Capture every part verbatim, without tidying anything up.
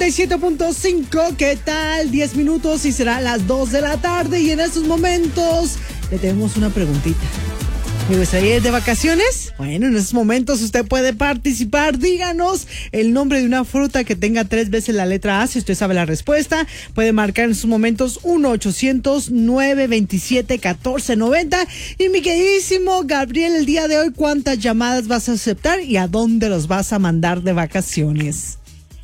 noventa y siete punto cinco, ¿qué tal? diez minutos y será las dos de la tarde y en estos momentos le tenemos una preguntita. ¿Me gustaría ir de vacaciones? Bueno, en estos momentos usted puede participar. Díganos el nombre de una fruta que tenga tres veces la letra A. Si usted sabe la respuesta, puede marcar en estos momentos uno ochocientos, nueve veintisiete, catorce noventa. Y mi queridísimo Gabriel, el día de hoy, ¿cuántas llamadas vas a aceptar y a dónde los vas a mandar de vacaciones?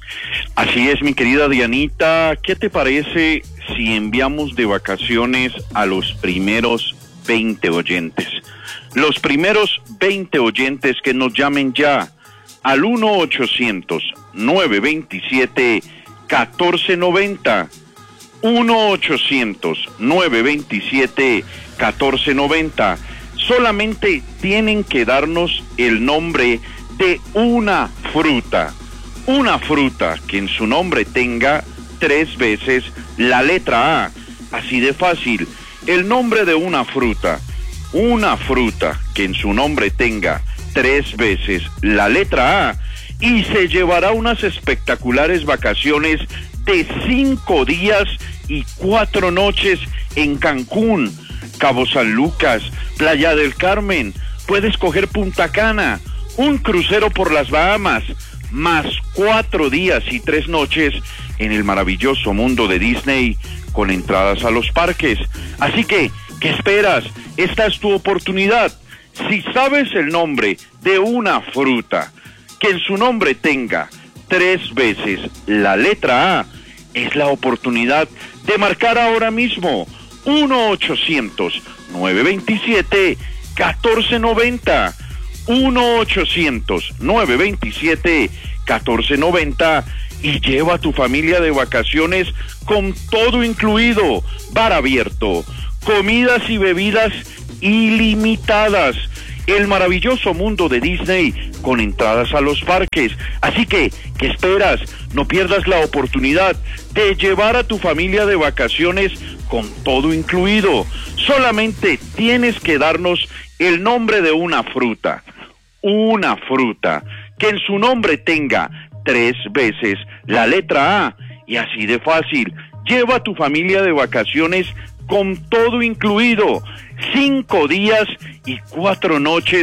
Así es, mi querida Dianita. ¿Qué te parece si enviamos de vacaciones a los primeros veinte oyentes? Los primeros veinte oyentes que nos llamen ya al uno ochocientos, nueve veintisiete, catorce noventa. uno ochocientos, nueve veintisiete, catorce noventa. Solamente tienen que darnos el nombre de una fruta. Una fruta que en su nombre tenga tres veces la letra A. Así de fácil. El nombre de una fruta. Una fruta que en su nombre tenga tres veces la letra A y se llevará unas espectaculares vacaciones de cinco días y cuatro noches en Cancún, Cabo San Lucas, Playa del Carmen. Puedes coger Punta Cana, un crucero por las Bahamas, más cuatro días y tres noches en el maravilloso mundo de Disney con entradas a los parques. Así que, ¿qué esperas? Esta es tu oportunidad. Si sabes el nombre de una fruta que en su nombre tenga tres veces la letra A, es la oportunidad de marcar ahora mismo uno ochocientos, nueve veintisiete, catorce noventa. uno ochocientos, nueve veintisiete, catorce noventa y lleva a tu familia de vacaciones con todo incluido, bar abierto, comidas y bebidas ilimitadas, el maravilloso mundo de Disney con entradas a los parques. Así que, ¿qué esperas? No pierdas la oportunidad de llevar a tu familia de vacaciones con todo incluido. Solamente tienes que darnos el nombre de una fruta. Una fruta que en su nombre tenga tres veces la letra A y así de fácil. Lleva a tu familia de vacaciones con todo incluido, cinco días y cuatro noches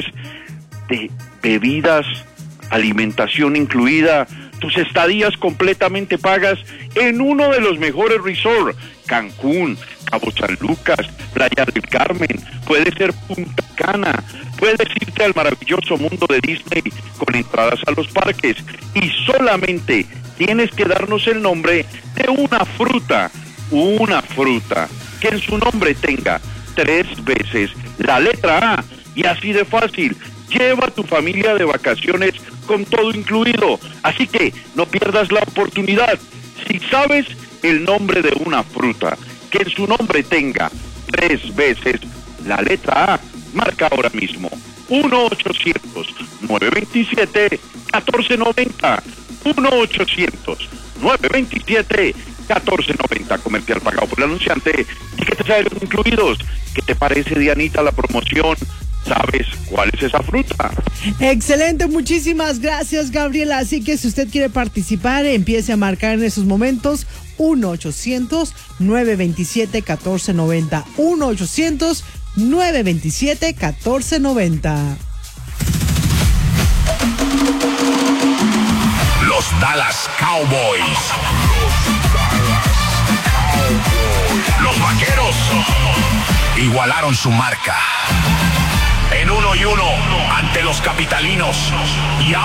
de bebidas, alimentación incluida, tus estadías completamente pagas en uno de los mejores resorts, Cancún, Cabo San Lucas, Playa del Carmen, puede ser Punta Cana, puedes irte al maravilloso mundo de Disney con entradas a los parques y solamente tienes que darnos el nombre de una fruta, una fruta que en su nombre tenga tres veces la letra A y así de fácil. Lleva a tu familia de vacaciones con todo incluido. Así que no pierdas la oportunidad. Si sabes el nombre de una fruta que en su nombre tenga tres veces la letra A, marca ahora mismo uno ochocientos, nueve veintisiete, catorce noventa. uno ochocientos, nueve veintisiete, catorce noventa. Comercial pagado por el anunciante. Tiquetes aéreos incluidos. ¿Qué te parece, Dianita, la promoción? ¿Sabes cuál es esa fruta? Excelente, muchísimas gracias, Gabriela. Así que si usted quiere participar, empiece a marcar en esos momentos uno ochocientos, nueve veintisiete, catorce noventa. uno ochocientos, nueve veintisiete, catorce noventa. Los Dallas Cowboys. Los Vaqueros igualaron su marca en uno y uno ante los capitalinos y ahora